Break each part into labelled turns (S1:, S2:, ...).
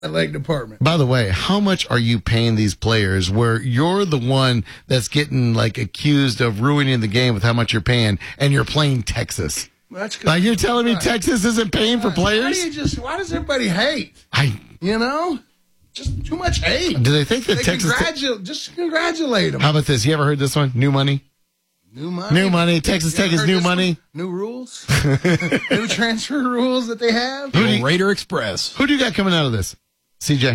S1: athletic department.
S2: By the way, how much are you paying these players where you're the one that's getting like accused of ruining the game with how much you're paying and you're playing Texas?
S1: Well, that's
S2: Like you're telling me Texas isn't paying for players?
S1: Why does everybody hate? Just too much hate.
S2: Do they think that Texas...
S1: just congratulate them.
S2: How about this? You ever heard this one? New money?
S1: New money?
S2: New money. Texas Tech is new money.
S1: New rules? New transfer rules that they have?
S3: Raider Express.
S2: Who do you got coming out of this? CJ?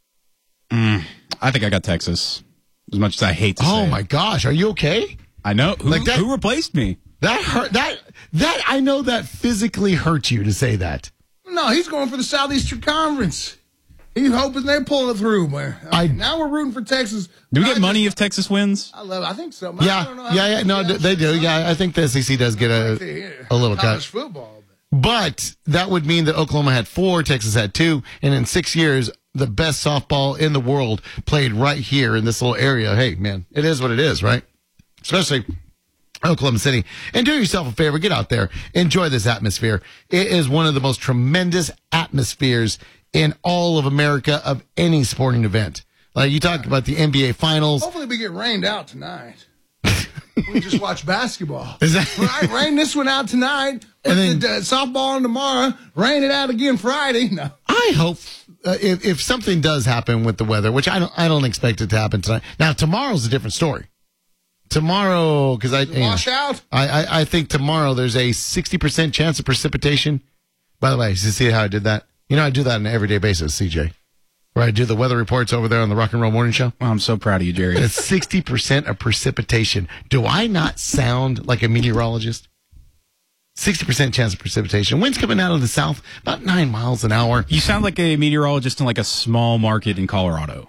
S3: I think I got Texas. As much as I hate to say
S2: Oh,
S3: it.
S2: my gosh. Are you okay?
S3: I know. Who replaced me?
S2: That hurt. That I know that physically hurt you to say that.
S1: No, he's going for the Southeastern Conference. He's hoping they pull it through. Now we're rooting for Texas.
S3: Do we get money if Texas wins?
S1: I think so.
S2: Yeah. No, they do. Yeah, I think the SEC does get a little cut.
S1: College football.
S2: But that would mean that Oklahoma had 4, Texas had 2, and in 6 years, the best softball in the world played right here in this little area. Hey, man, it is what it is, right? Especially Oklahoma City. And do yourself a favor, get out there, enjoy this atmosphere. It is one of the most tremendous atmospheres in all of America of any sporting event. Like you talk about the NBA Finals.
S1: Hopefully we get rained out tonight. We just watch basketball.
S2: Is that
S1: right? Rain this one out tonight. And then softball on tomorrow. Rain it out again Friday. No.
S2: I hope if something does happen with the weather, which I don't expect it to happen tonight. Now tomorrow's a different story. Tomorrow, because I think tomorrow there's a 60% chance of precipitation. By the way, you see how I did that? You know, I do that on an everyday basis, CJ. Where I do the weather reports over there on the Rock and Roll Morning Show.
S3: Oh, I'm so proud of you, Jerry.
S2: It's 60% of precipitation. Do I not sound like a meteorologist? 60% chance of precipitation. Winds coming out of the south, about 9 miles an hour.
S3: You sound like a meteorologist in like a small market in Colorado.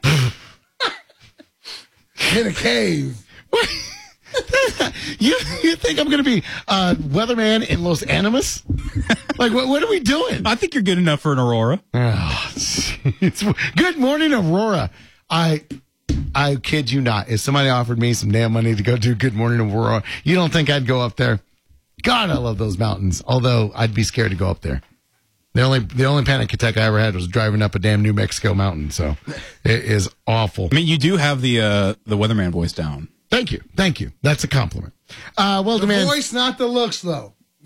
S1: In a cave.
S2: You think I'm going to be weatherman in Los Animas? Like, what are we doing?
S3: I think you're good enough for an Aurora.
S2: Oh, good morning, Aurora. I kid you not. If somebody offered me some damn money to go do Good Morning Aurora, you don't think I'd go up there? God, I love those mountains. Although I'd be scared to go up there. The only panic attack I ever had was driving up a damn New Mexico mountain. So it is awful.
S3: I mean, you do have the weatherman voice down.
S2: Thank you. That's a compliment.
S1: The voice, not the looks, though. No,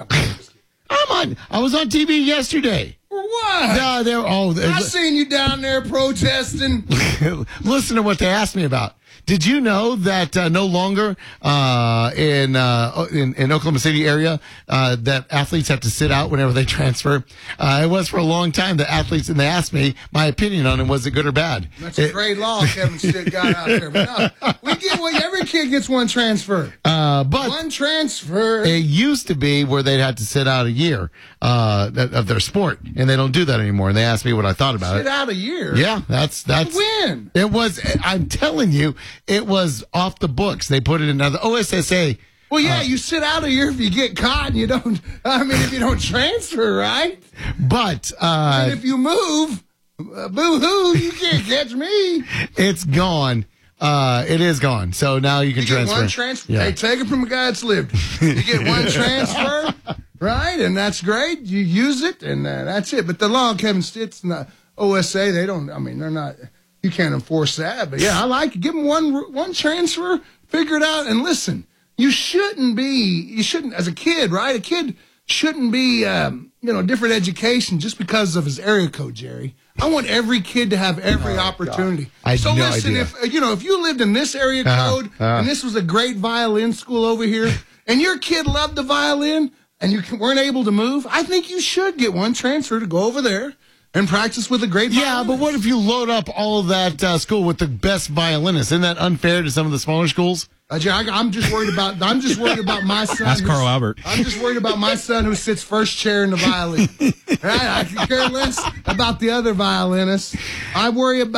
S2: I was on TV yesterday.
S1: For what?
S2: I
S1: seen you down there protesting.
S2: Listen to what they asked me about. Did you know that no longer in Oklahoma City area that athletes have to sit out whenever they transfer? It was for a long time the athletes, and they asked me my opinion on it. Was it good or bad?
S1: That's a great law Kevin Stitt got out there. But no, every kid gets one transfer.
S2: But
S1: one transfer.
S2: It used to be where they'd have to sit out a year of their sport, and they don't do that anymore. And they asked me what I thought about it.
S1: Sit out a year?
S2: Yeah, that's
S1: when?
S2: It was. I'm telling you. It was off the books. They put it in the OSSA.
S1: Well, yeah, you sit out a year if you get caught and you don't, if you don't transfer, right?
S2: But,
S1: and if you move, boo-hoo, you can't catch me.
S2: It's gone. It is gone. So now you can transfer.
S1: Get one transfer.
S2: Yeah.
S1: Hey, take it from a guy that's lived. You get one transfer, right? And that's great. You use it, and that's it. But the law, Kevin Stitt's not OSA, they're not. You can't enforce that, but yeah, I like it. Give them one transfer, figure it out, and listen. You shouldn't, as a kid, right? A kid shouldn't be, different education just because of his area code, Jerry. I want every kid to have every opportunity.
S2: If
S1: you lived in this area code and this was a great violin school over here, and your kid loved the violin and you weren't able to move, I think you should get one transfer to go over there and practice with a great violinist.
S2: Yeah, but what if you load up all of that school with the best violinists? Isn't that unfair to some of the smaller schools?
S1: I'm just worried about my son.
S3: Ask Carl Albert.
S1: I'm just worried about my son who sits first chair in the violin. I can care less about the other violinists. I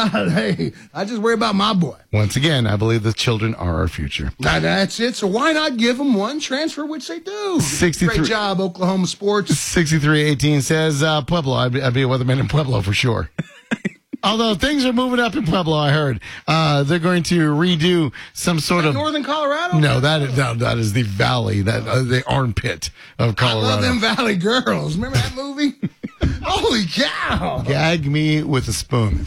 S1: just worry about my boy.
S2: Once again, I believe the children are our future.
S1: That's it. So why not give them one transfer, which they do?
S2: 63.
S1: Great job, Oklahoma sports.
S2: 6318 says Pueblo. I'd be a weatherman in Pueblo for sure. Although things are moving up in Pueblo, I heard they're going to redo some sort of
S1: northern Colorado.
S2: No, that is the valley, the armpit of Colorado.
S1: I love them Valley Girls. Remember that movie? Holy cow!
S2: Gag me with a spoon.